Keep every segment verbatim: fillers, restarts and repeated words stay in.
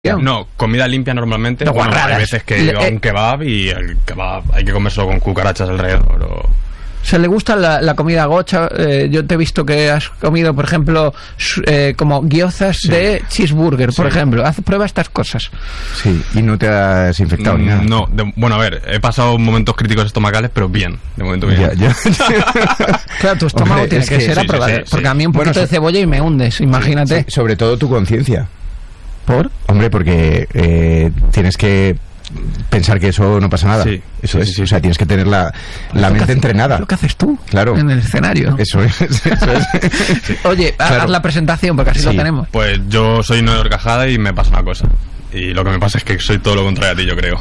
No, comida limpia normalmente. No, bueno, hay veces que Le, digo un kebab y el kebab hay que comérselo con cucarachas alrededor. O... ¿Se le gusta la, la comida gocha? Eh, yo te he visto que has comido, por ejemplo, eh, como gyozas sí. de cheeseburger, por sí. ejemplo. Haz prueba estas cosas. Sí, y no te has infectado ni nada. No, de, bueno, a ver, he pasado momentos críticos estomacales, pero bien. De momento bien. Ya, ya. Claro, tu estómago Hombre, tiene que, que ser sí, aprobado. Sí, sí, porque sí. a mí un poquito bueno, de cebolla y me hundes, imagínate. Sí, sobre todo tu conciencia. ¿Por? Hombre, porque eh, tienes que pensar que eso no pasa nada. Sí, eso sí, es. Sí, sí. O sea, tienes que tener la, la mente hace, entrenada. Es lo que haces tú. Claro. En el escenario. Eso es. Eso es. Sí. Oye, claro. haz la presentación porque así sí. lo tenemos. Pues yo soy Noé Horcajada y me pasa una cosa. Y lo que me pasa es que soy todo lo contrario a ti, yo creo.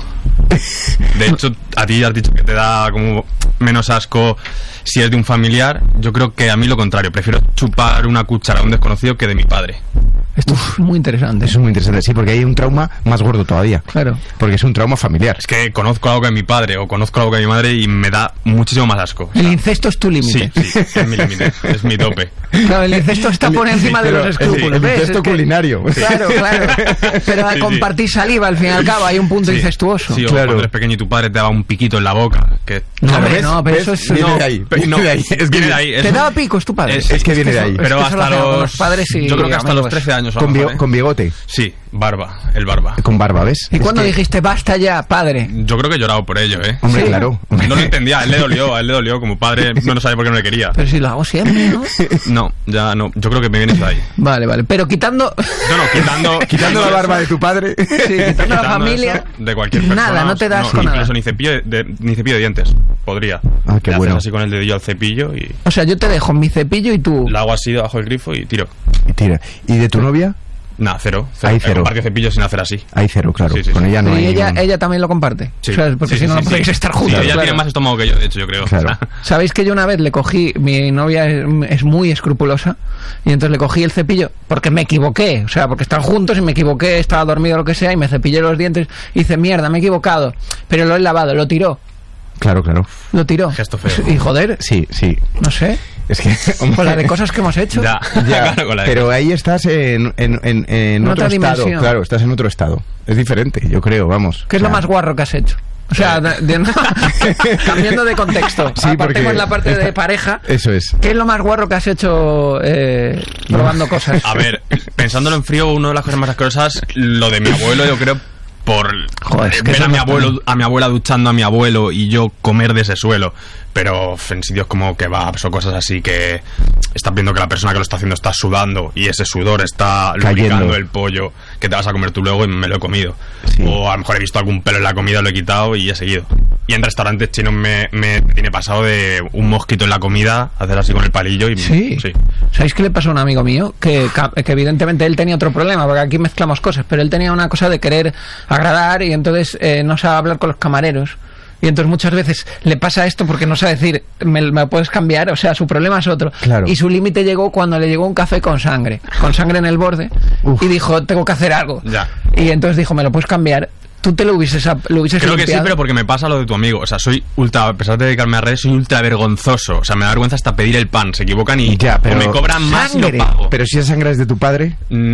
De hecho, a ti has dicho que te da como menos asco si es de un familiar. Yo creo que a mí lo contrario. Prefiero chupar una cuchara a un desconocido que de mi padre. Esto es muy interesante. Eso es muy interesante, sí, porque hay un trauma más gordo todavía. Claro. Porque es un trauma familiar. Es que conozco algo que mi padre o conozco algo que mi madre y me da muchísimo más asco. El incesto es tu límite. Sí, sí, es mi límite, es mi tope. Claro, el incesto está por encima sí, de los escrúpulos. El, el incesto es culinario. Que, claro, claro. Pero al sí, compartir sí. saliva, al fin y al cabo, hay un punto sí. incestuoso. Sí, o claro. cuando eres pequeño y tu padre te daba un piquito en la boca. Que... No, no, ¿ves? no, pero ¿ves? Eso es... Viene no, de ahí. No, viene de ahí. Es que viene de ahí. ¿Te daba picos tu padre? Es, es que viene de ahí. Pero hasta los padres y yo creo que hasta los trece años. Con, bio, con bigote. Sí, barba, el barba. Con barba, ¿ves? ¿Y cuándo que... dijiste basta ya, padre? Yo creo que he llorado por ello, ¿eh? Hombre, ¿Sí? claro. No lo entendía, a él le dolió, a él le dolió. Como padre no lo sabe por qué no le quería. Pero si lo hago siempre, ¿no? No, ya no. Yo creo que me vienes de ahí. Vale, vale. Pero quitando... No, no, quitando... Quitando la barba de tu padre. Sí, quitando, quitando la familia... De cualquier persona. Nada, no te das no, con nada. Incluso ni cepillo de, de, ni cepillo de dientes. Podría. Ah, qué le bueno. haces así con el dedillo al cepillo y... O sea, yo te dejo mi cepillo y tú... La hago así debajo del grifo y tiro. Y tira. ¿Y de tu novia? Nah, cero. cero. Hay cero. Compartir cepillos sin hacer así. Hay cero, claro. Sí, sí, con sí. ella no y hay... ella, un... ella también lo comparte. Sí. O sea, porque sí, si no, sí, no podéis sí. estar juntos. Sí, ella claro. tiene más estómago que yo, de hecho, yo creo. Claro. ¿Sabéis que yo una vez le cogí... Mi novia es, es muy escrupulosa. Y entonces le cogí el cepillo porque me equivoqué. O sea, porque están juntos y me equivoqué. Estaba dormido o lo que sea y me cepillé los dientes. Y dice, mierda, me he equivocado. Pero lo he lavado, lo tiró. Claro, claro. Lo tiró. Gesto feo. Y joder... Sí, sí. No sé... Es que, hombre, con la de cosas que hemos hecho. Ya, ya claro, con la de pero cosas. ahí estás en, en, en, en otro estado. Dimensión. Claro, estás en otro estado. Es diferente, yo creo, vamos. ¿Qué es o sea, lo más guarro que has hecho? O sea, de, de, no, cambiando de contexto. Sí, apartemos la parte esta, de pareja. Eso es. ¿Qué es lo más guarro que has hecho eh, probando no. cosas? A ver, pensándolo en frío, una de las cosas más asquerosas, lo de mi abuelo, yo creo, por Joder, es que ver a mi no abuelo, a mi abuela duchando a mi abuelo y yo comer de ese suelo. Pero en sitios como kebabs o cosas así que estás viendo que la persona que lo está haciendo está sudando y ese sudor está lubricando el pollo que te vas a comer tú luego y me lo he comido. Sí. O a lo mejor he visto algún pelo en la comida, lo he quitado y he seguido. Y en restaurantes chinos me, me tiene pasado de un mosquito en la comida, hacer así con el palillo y... Sí. sí. ¿Sabéis qué le pasó a un amigo mío? Que, que evidentemente él tenía otro problema, porque aquí mezclamos cosas, pero él tenía una cosa de querer agradar y entonces eh, no sabe hablar con los camareros. Y entonces muchas veces le pasa esto porque no sabe decir, ¿me, me puedes cambiar? O sea, su problema es otro. Claro. Y su límite llegó cuando le llegó un café con sangre, con sangre en el borde. Uf. Y dijo, tengo que hacer algo. Ya. Y entonces dijo, ¿me lo puedes cambiar? Tú te lo hubieses, lo hubieses Creo limpiado. Que sí, pero porque me pasa lo de tu amigo. O sea, soy ultra, a pesar de dedicarme a redes, soy ultra vergonzoso. O sea, me da vergüenza hasta pedir el pan. Se equivocan y ya, pero o me cobran más y lo pago. Pero si esa sangre es de tu padre... Mm,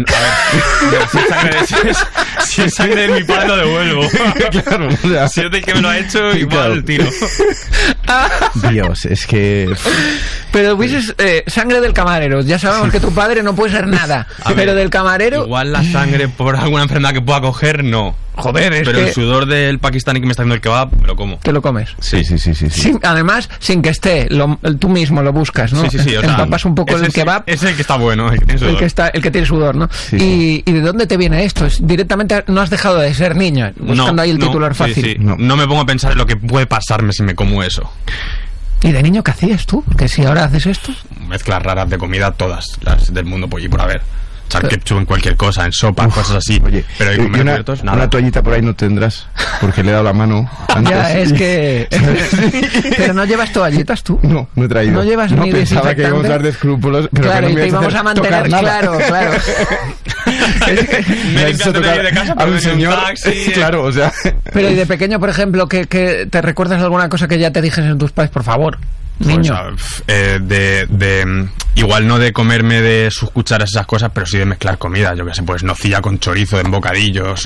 a ver, si es sangre de, si es, si es sangre de mi padre lo devuelvo. Claro, o sea, si es de que me lo ha hecho, igual tiro. Dios, es que... Pero hubieses eh, sangre del camarero. Ya sabemos que tu padre no puede ser nada. A pero ver, del camarero... Igual la sangre por alguna enfermedad que pueda coger, no. Joder, es pero que... el sudor del pakistaní que me está haciendo el kebab, me lo como. ¿Te lo comes? Sí, sí, sí, sí. sí. Sin, además, sin que esté, lo, tú mismo lo buscas, ¿no? Sí, sí, sí. O sea, empapas un poco el kebab. Es el que está bueno, el que tiene sudor. El que, está, el que tiene sudor, ¿no? Sí, y, sí. ¿Y de dónde te viene esto? Es, directamente no has dejado de ser niño, buscando no, ahí el no, titular fácil. Sí, sí. No. no me pongo a pensar en lo que puede pasarme si me como eso. ¿Y de niño qué hacías tú? Que si ahora haces esto... Mezclas raras de comida, todas las del mundo por allí por haber. Echar ketchup en cualquier cosa, en sopa, Uf, cosas así. Oye, pero hay comer una, abiertos, nada. Una toallita por ahí no tendrás, porque le he dado la mano antes. Ya, es que... Pero no llevas toallitas tú. No, no he traído. No llevas no, ni pensaba que íbamos a dar de escrúpulos, pero claro, que no y te íbamos a mantener... Claro, claro. Me he limpiado de casa, a un señor, un taxi, claro, o sea... Pero y de pequeño, por ejemplo, que, que te recuerdas alguna cosa que ya te dijesen tus padres, por favor... Niño. Pues, eh, de, de igual no de comerme de sus cucharas esas cosas, pero sí de mezclar comida, yo que sé, pues nocilla con chorizo en bocadillos